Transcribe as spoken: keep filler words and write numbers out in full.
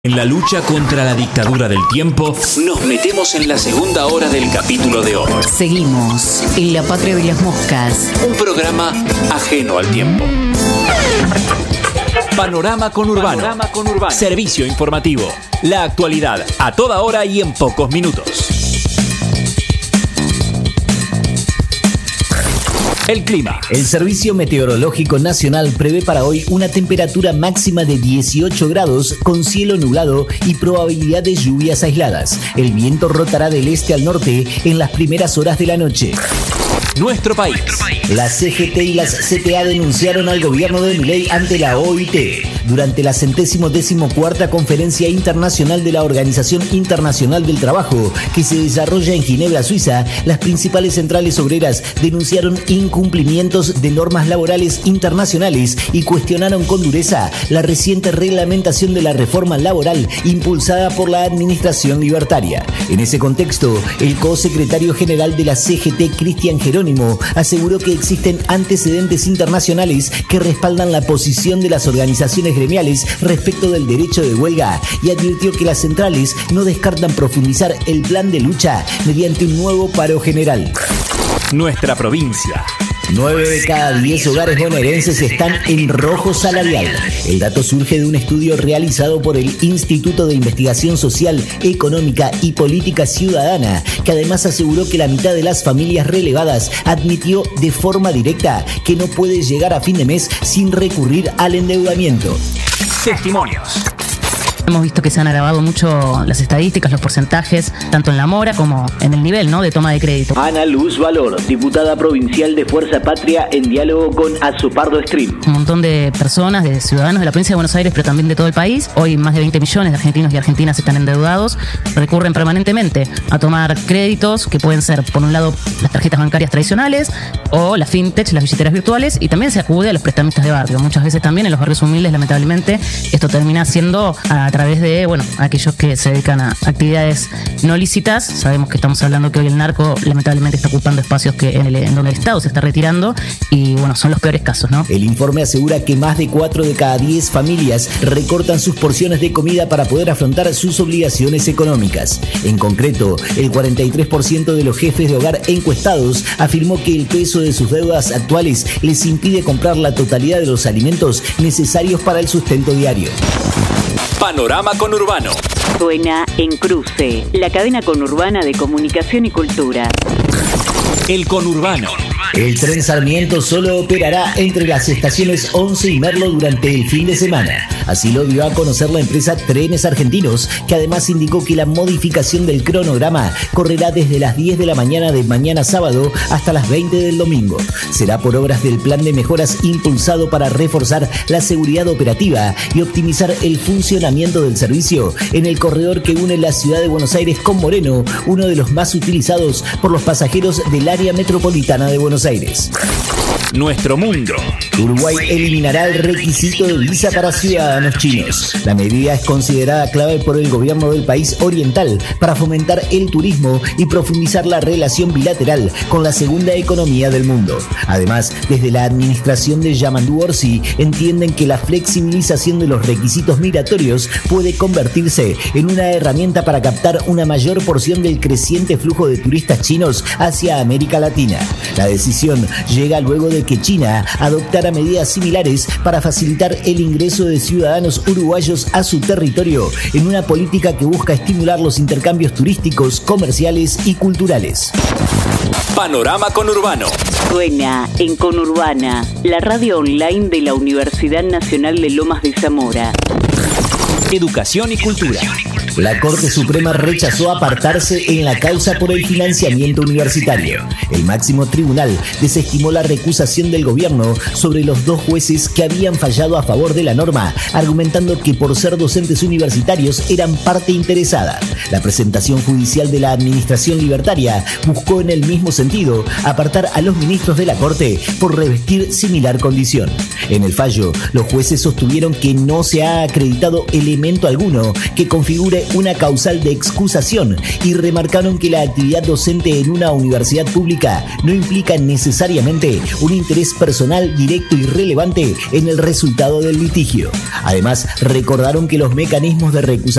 En la lucha contra la dictadura del tiempo, nos metemos en la segunda hora del capítulo de hoy. Seguimos en La Patria de las Moscas. Un programa ajeno al tiempo. Panorama Conurbano. Panorama Conurbano. Servicio informativo. La actualidad a toda hora y en pocos minutos. El clima. El Servicio Meteorológico Nacional prevé para hoy una temperatura máxima de dieciocho grados con cielo nublado y probabilidad de lluvias aisladas. El viento rotará del este al norte en las primeras horas de la noche. Nuestro país. La C G T y las C T A denunciaron al gobierno de Milei ante la O I T. Durante la centésimo décimo cuarta Conferencia Internacional de la Organización Internacional del Trabajo, que se desarrolla en Ginebra, Suiza, las principales centrales obreras denunciaron incumplimientos de normas laborales internacionales y cuestionaron con dureza la reciente reglamentación de la reforma laboral impulsada por la administración libertaria. En ese contexto, el co-secretario general de la C G T, Cristian Jerónimo, aseguró que existen antecedentes internacionales que respaldan la posición de las organizaciones gremiales respecto del derecho de huelga y advirtió que las centrales no descartan profundizar el plan de lucha mediante un nuevo paro general. Nuestra provincia. Nueve de cada diez hogares bonaerenses están en rojo salarial. El dato surge de un estudio realizado por el Instituto de Investigación Social, Económica y Política Ciudadana, que además aseguró que la mitad de las familias relevadas admitió de forma directa que no puede llegar a fin de mes sin recurrir al endeudamiento. Testimonios. Hemos visto que se han agravado mucho las estadísticas, los porcentajes, tanto en la mora como en el nivel, ¿no?, de toma de crédito. Ana Luz Valor, diputada provincial de Fuerza Patria, en diálogo con Azopardo Stream. Un montón de personas, de ciudadanos de la provincia de Buenos Aires, pero también de todo el país. Hoy más de veinte millones de argentinos y argentinas están endeudados. Recurren permanentemente a tomar créditos que pueden ser, por un lado, las tarjetas bancarias tradicionales o las fintech, las billeteras virtuales, y también se acude a los prestamistas de barrio. Muchas veces también en los barrios humildes, lamentablemente, esto termina siendo a a través de, bueno, aquellos que se dedican a actividades no lícitas. Sabemos que estamos hablando que hoy el narco lamentablemente está ocupando espacios que en, el, en donde el Estado se está retirando y, bueno, son los peores casos, ¿no? El informe asegura que más de cuatro de cada diez familias recortan sus porciones de comida para poder afrontar sus obligaciones económicas. En concreto, el cuarenta y tres por ciento de los jefes de hogar encuestados afirmó que el peso de sus deudas actuales les impide comprar la totalidad de los alimentos necesarios para el sustento diario. Panorama Conurbano. Suena en Cruce, la cadena conurbana de comunicación y cultura. El Conurbano. El tren Sarmiento solo operará entre las estaciones once y Merlo durante el fin de semana. Así lo dio a conocer la empresa Trenes Argentinos, que además indicó que la modificación del cronograma correrá desde las diez de la mañana de mañana sábado hasta las veinte del domingo. Será por obras del plan de mejoras impulsado para reforzar la seguridad operativa y optimizar el funcionamiento del servicio en el corredor que une la ciudad de Buenos Aires con Moreno, uno de los más utilizados por los pasajeros del área metropolitana de Buenos Aires. Nuestro mundo. Uruguay eliminará el requisito de visa para ciudadanos chinos. La medida es considerada clave por el gobierno del país oriental para fomentar el turismo y profundizar la relación bilateral con la segunda economía del mundo. Además, desde la administración de Yamandu Orsi entienden que la flexibilización de los requisitos migratorios puede convertirse en una herramienta para captar una mayor porción del creciente flujo de turistas chinos hacia América Latina. La decisión llega luego de que China adoptara medidas similares para facilitar el ingreso de ciudadanos uruguayos a su territorio en una política que busca estimular los intercambios turísticos, comerciales y culturales. Panorama Conurbano. Suena en Conurbana, la radio online de la Universidad Nacional de Lomas de Zamora. Educación y cultura. La Corte Suprema rechazó apartarse en la causa por el financiamiento universitario. El máximo tribunal desestimó la recusación del gobierno sobre los dos jueces que habían fallado a favor de la norma, argumentando que por ser docentes universitarios eran parte interesada. La presentación judicial de la administración libertaria buscó en el mismo sentido apartar a los ministros de la Corte por revestir similar condición. En el fallo, los jueces sostuvieron que no se ha acreditado elemento alguno que configure una causal de excusación y remarcaron que la actividad docente en una universidad pública no implica necesariamente un interés personal directo y relevante en el resultado del litigio. Además, recordaron que los mecanismos de recusación